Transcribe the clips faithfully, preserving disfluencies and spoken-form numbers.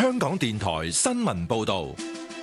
香港電台新聞報道。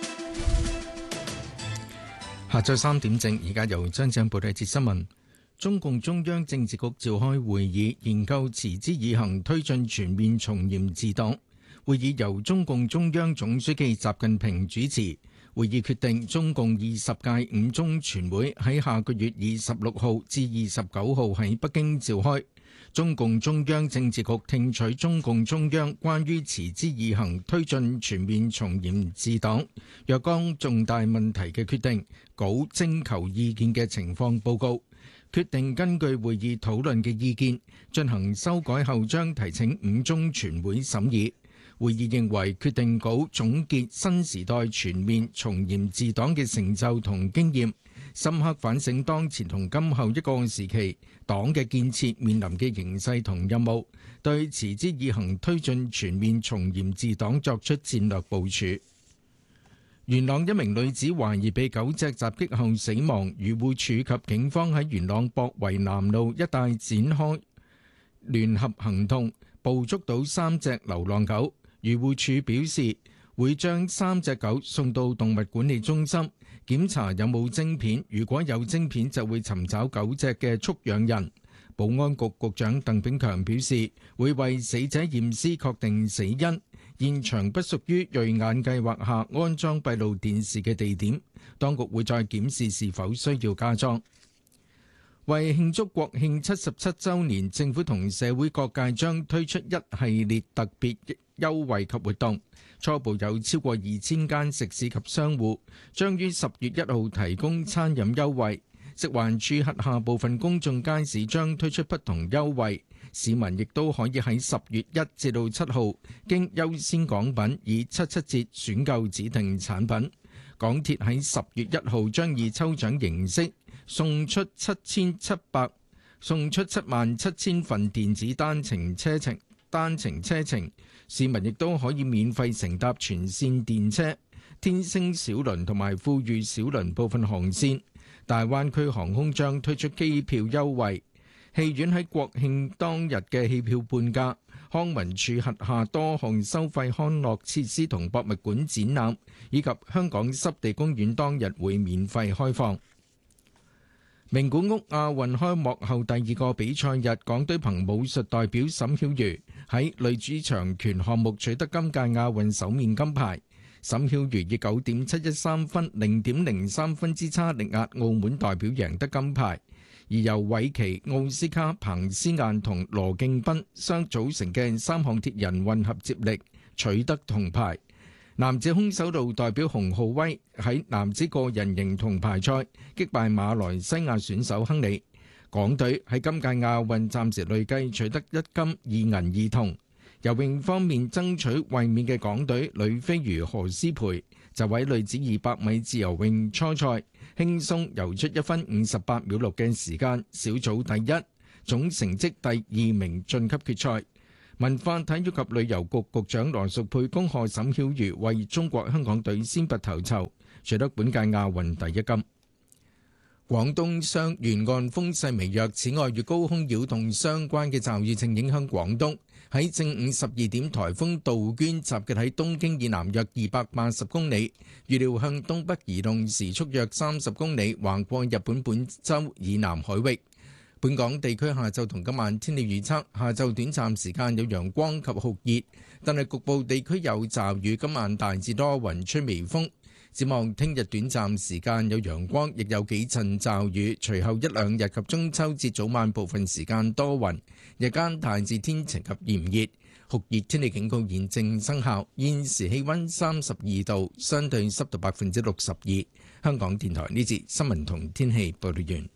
下晝三點正，而家由張正報道一節新聞。中共中央政治局召開會議，研究持之以恆推進全面從嚴治黨。會議由中共中央總書記習近平主持。會議決定，中共二十屆五中全會喺下個月二十六號至二十九號喺北京召開。中共中央政治局聽取中共中央關於持之以恆推進全面從嚴治黨若干重大問題嘅決定稿徵求意見嘅情況報告，決定根據會議討論嘅意見進行修改後，將提請五中全會審議。會議認為決定稿總結新時代全面從嚴治黨嘅成就同經驗，深刻反省當前同今後一個時期黨嘅建設面臨嘅形勢同任務，對持之以恆推進全面從嚴治黨作出戰略部署。元朗一名女子懷疑被狗隻襲擊後死亡，漁護署及警方喺元朗博圍南路一帶展開聯合行動，捕捉到三隻流浪狗。漁護署表示會將三隻狗送到動物管理中心檢查有冇晶片，如果有晶片就會尋找狗隻嘅畜養人。保安局局長鄧炳強表示會為死者驗屍確定死因，現場不屬於銳眼計劃下安裝閉路電視嘅地點，當局會再檢視是否需要加裝。為慶祝國慶七十七週年，政府同社會各界將推出一系列特別優惠及活動，初步有超過二千間食肆及商戶將於十月一號提供餐飲優惠。食環署轄下部分公眾街市將推出不同優惠，市民亦都可以喺十月一至到七號經優先港品以七七折選購指定產品。港鐵喺十月一號將以抽獎形式送出七千七百送出七萬七千份電子單程車程單程車程，市民亦都可以免費乘搭全線電車、天星小輪同埋富裕小輪部分航線。大灣區航空將推出機票優惠，戲院喺國慶當日嘅戲票半價。康文署轄下多項收費康樂設施同博物館展覽，以及香港濕地公園當日會免費開放。名古屋亞運開幕後第二個比賽日，港隊憑武術代表沈曉瑜喺女子長拳項目取得今屆亞運首面金牌。沈曉瑜以九點七一三分、零點零三分之差力壓澳門代表贏得金牌，而由韋奇、奧斯卡、彭思晏同羅敬斌相組成嘅三項鐵人混合接力取得銅牌。男子空手道代表洪浩威喺男子個人型銅牌賽擊敗馬來西亞選手亨利。港隊喺今屆亞運暫時累計取得一金二銀二銅。游泳方面，爭取衛冕嘅港隊女飛魚何詩蓓就喺女子二百米自由泳初賽輕鬆游出一分五十八秒六嘅時間，小組第一，總成績第二名晉級決賽。文化體育及旅遊局局長羅淑佩恭賀沈曉瑜為中國香港隊先拔頭籌，取得本屆亞運第一金。廣東雙沿岸風勢微弱，此外與高空擾動相關嘅驟雨正影響廣東。喺正午十二點，颱風杜鵑集結喺東京以南約二百八十公里，預料向東北移動，時速約三十公里，橫過日本本州以南海域。本港地區下晝同今晚天氣預測：下晝短暫時間有陽光及酷熱，但係局部地區有驟雨。今晚大致多雲，吹微風。展望聽日短暫時間有陽光，亦有幾陣驟雨。隨後一兩日及中秋節早晚部分時間多雲，日間大致天晴及炎熱。酷熱天氣警告現正生效。現時氣溫三十二度，相對濕度百分之六十二。香港電台呢節新聞同天氣報道完。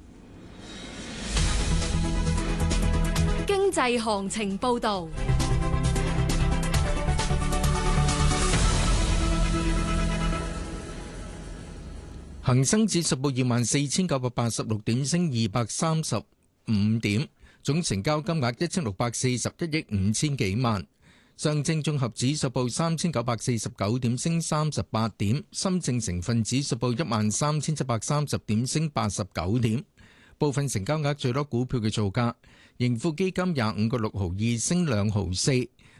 經濟行情報道。 恒生指數報二萬四千九百八十六點，升二百三十五點，總成交金額一千六百四十一億五千幾萬。上證綜合指數報三千九百四十九點，升三十八點。深證成分指數報一萬三千七百三十點，升八十九點。部分成交額最多股票嘅造價：盈富基金廿五個六毫二，升兩毫四；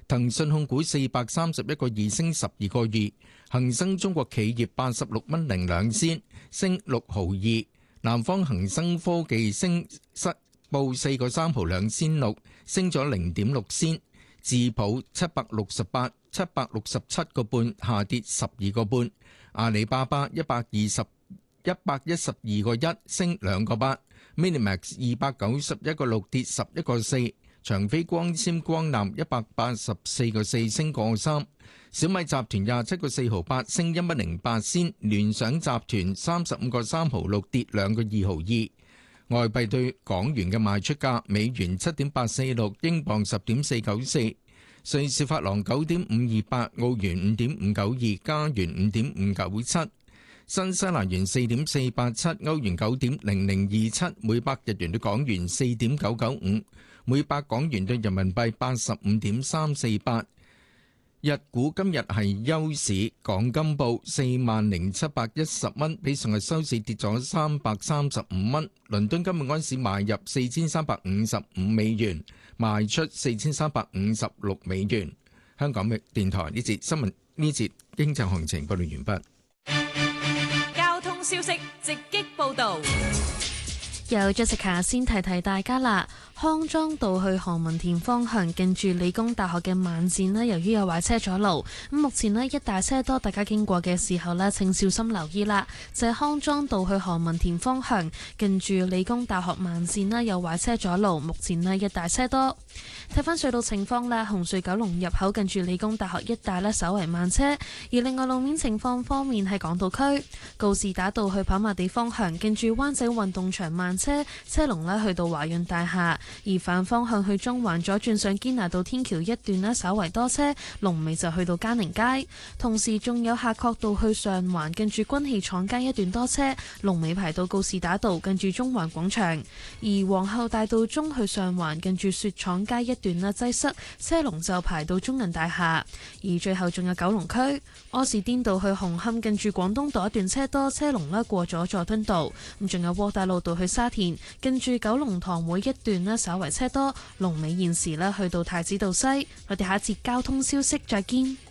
騰訊控股四百三十一個二升十二個二，恒生中國企業八十六蚊零兩仙升六毫二，南方恒生科技升失報四個三毫兩仙六升咗零點六仙，智普七百六十八七百六十七個半下跌十二個半，阿里巴巴一百二十一百一十二個一升兩個八，Minimax 二百九十一個六跌十一個四。長飛光纖光纜一百八十四個四升個三，小米集團廿七個四毫八升一蚊零八仙，聯想集團三十五個三毫六跌兩個二毫二。外幣對港元嘅賣出價：美元七點八四六，英鎊十點四九四，瑞士法郎九點五二八，澳元五點五九二，加元五點五九七，新西蘭元四點四八七，歐元九點零零二七，每百日元對港元四點九九五。每百港元對人民幣八十五點三四八，日股今日係休市，港金報四萬零七百一十蚊，比上日收市跌咗三百三十五蚊。倫敦金每安士買入四千三百五十五美元，賣出四千三百五十六美元。香港嘅電台呢節新聞呢節經濟行情報道完畢。 交通消息直擊報導。 有 Jessica 先提提大家啦，康莊道去何文田方向近住理工大學嘅慢線呢，由於有壞車阻路，咁目前呢，一大車多，大家經過嘅時候呢，請小心留意啦。就係康莊道去何文田方向近住理工大學慢線呢，有壞車阻路，目前呢，一大車多。睇翻隧道情況啦，紅隧九龍入口近住理工大學一帶呢，稍為慢車，而另外路面情況方面喺港島區告士打道去跑馬地方向近住灣仔運動場慢車車龍呢，去到華潤大廈，而反方向去中環左轉上堅拿道天橋一段呢，稍為多車，龍尾就去到嘉寧街。同時仲有夏慤道去上環近住軍器廠街一段多車，龍尾排到告士打道近住中環廣場。而皇后大道中去上環近住雪廠街一段呢，擠塞，車龍就排到中銀大廈。而最後仲有九龍區柯士甸道去紅磡近住廣東道一段車多，車龍呢過咗佐敦道。咁仲有窩打老道去沙田近住九龍塘會一段呢，稍為車多，龍尾現時呢去到太子道西。我哋下一節交通消息再見。